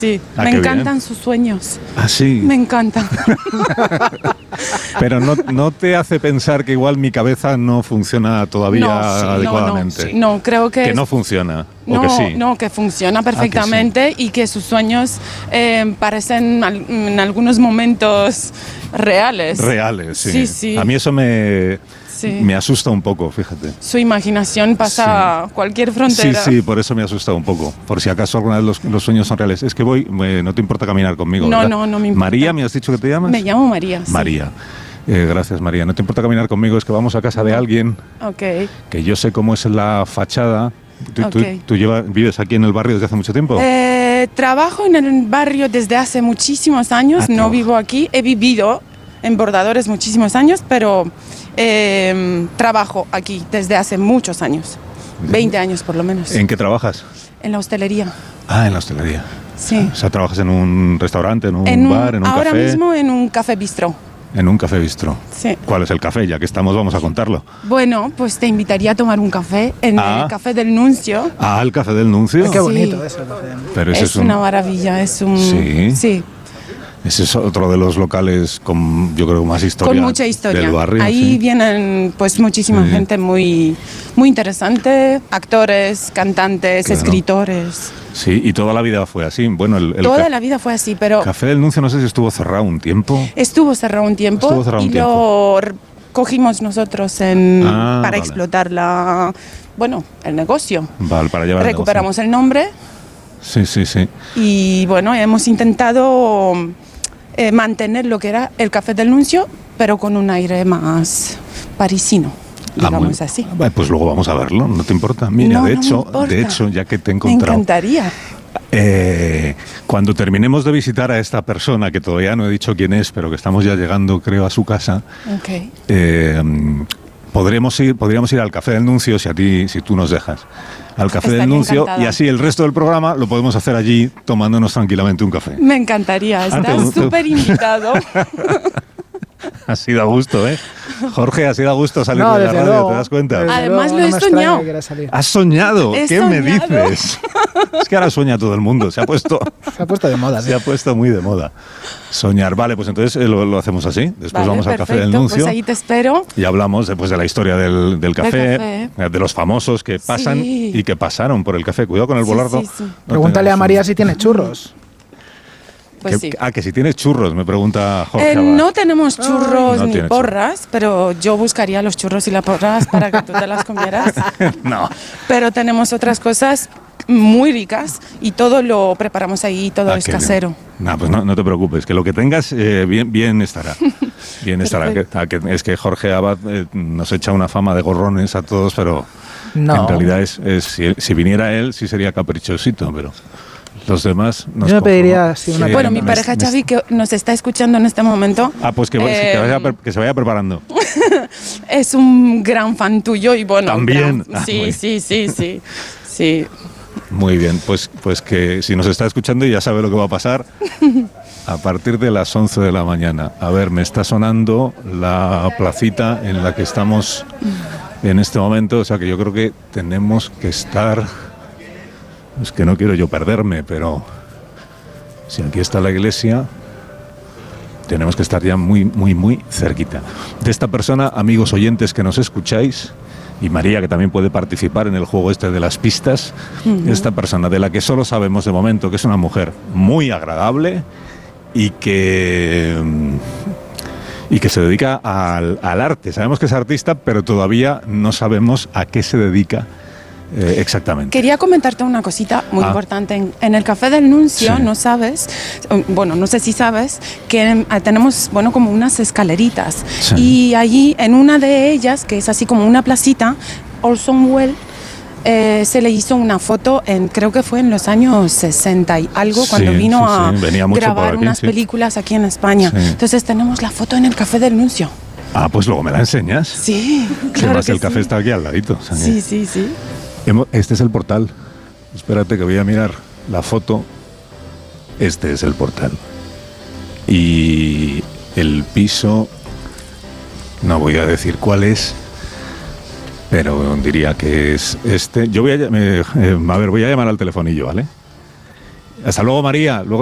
Sí, me encantan sus sueños. Ah, sí. Me encantan. Pero no te hace pensar que igual mi cabeza no funciona todavía adecuadamente. No, creo que no funciona. No, ¿o que sí? No, que funciona perfectamente y que sus sueños parecen en algunos momentos reales. Reales, sí. Sí. A mí eso me asusta un poco, fíjate. Su imaginación pasa cualquier frontera. Sí, por eso me asusta un poco. Por si acaso alguna vez los sueños son reales. Es que no te importa caminar conmigo, ¿verdad? No me importa. María, ¿me has dicho que te llamas? Me llamo María. María. Gracias, María. No te importa caminar conmigo, es que vamos a casa de alguien que yo sé cómo es la fachada. ¿Tú vives aquí en el barrio desde hace mucho tiempo? Trabajo en el barrio desde hace muchísimos años. No vivo aquí. He vivido en Bordadores muchísimos años, pero trabajo aquí desde hace muchos años. 20 años por lo menos. ¿En qué trabajas? En la hostelería. Ah, en la hostelería. Sí. O sea, ¿trabajas en un restaurante, en un bar, en un café? Ahora mismo en un café bistró. En un café bistró. Sí. ¿Cuál es el café? Ya que estamos, vamos a contarlo. Bueno, pues te invitaría a tomar un café en el Café del Nuncio. Ah, el Café del Nuncio. Qué bonito eso. Pero es una maravilla, es un... Sí. Ese es otro de los locales con, yo creo, más historia. Con mucha historia. Del barrio. Ahí vienen pues muchísima gente muy interesante, actores, cantantes, escritores. Sí, y toda la vida fue así. Bueno, toda la vida fue así, pero... Café del Nuncio no sé si estuvo cerrado un tiempo. Estuvo cerrado un tiempo lo cogimos nosotros para explotar el negocio. Vale, para llevar Recuperamos el nombre. Sí. Y bueno, hemos intentado mantener lo que era el Café del Nuncio, pero con un aire más parisino, digamos así. Pues luego vamos a verlo, ¿no te importa? Mira, de hecho, ya que te he encontrado... Me encantaría. Cuando terminemos de visitar a esta persona, que todavía no he dicho quién es, pero que estamos ya llegando, creo, a su casa, podríamos ir al Café del Nuncio, si tú nos dejas. Al Café del Nuncio, y así el resto del programa lo podemos hacer allí tomándonos tranquilamente un café. Me encantaría, estás súper invitado. Ha sido a gusto, ¿eh? Jorge, ha sido a gusto salir de la radio, luego, ¿te das cuenta? Además lo he soñado. ¿Has soñado? ¿Qué me dices? Es que ahora sueña todo el mundo, se ha puesto de moda. Se ha puesto muy de moda. Soñar, vale, pues entonces lo hacemos así. Después vamos al Café del Nuncio. Pues ahí te espero. Y hablamos después de la historia del café, de los famosos que pasan y que pasaron por el café. Cuidado con el volardo. Sí. Pregúntale a María si tiene churros. Pues que si tienes churros, me pregunta Jorge. No tenemos churros ni porras, pero yo buscaría los churros y las porras para que tú te las comieras. No. Pero tenemos otras cosas muy ricas y todo lo preparamos ahí, todo es casero. No, pues no te preocupes, que lo que tengas bien estará. Bien estará. Es que Jorge Abad nos echa una fama de gorrones a todos, pero en realidad si viniera él sí sería caprichosito, pero... Los demás nos yo me pediría Bueno, mi pareja Xavi, que nos está escuchando en este momento. Pues que se vaya preparando. Es un gran fan tuyo y bueno. También. Sí. Muy bien, pues que si nos está escuchando ya sabe lo que va a pasar a partir de las 11 de la mañana. A ver, me está sonando la placita en la que estamos en este momento, o sea que yo creo que tenemos que estar... Es que no quiero yo perderme, pero si aquí está la iglesia, tenemos que estar ya muy cerquita. De esta persona, amigos oyentes que nos escucháis, y María, que también puede participar en el juego este de las pistas, esta persona de la que solo sabemos de momento que es una mujer muy agradable y que se dedica al arte. Sabemos que es artista, pero todavía no sabemos a qué se dedica exactamente. Quería comentarte una cosita muy importante. En el Café del Nuncio, no sé si sabes, que tenemos, como unas escaleritas. Sí. Y allí, en una de ellas, que es así como una placita, Orson Welles, se le hizo una foto, creo que fue en los años 60 y algo, cuando vino a grabar unas películas aquí en España. Sí. Entonces tenemos la foto en el Café del Nuncio. Ah, pues luego me la enseñas. Sí, claro. Además, el café está aquí al ladito. O sea, sí. Este es el portal. Espérate que voy a mirar la foto. Este es el portal. Y el piso, no voy a decir cuál es, pero diría que es este. Yo voy a llamar al telefonillo, ¿vale? Hasta luego, María. Luego